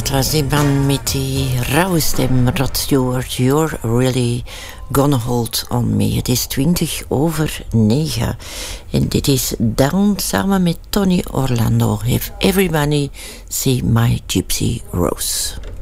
dat was die man met die rauwe stem, Rod Stewart. You're really gonna hold on me. Het is 9:20. En dit is Down samen met Tony Orlando. Have everybody see my Gypsy Rose.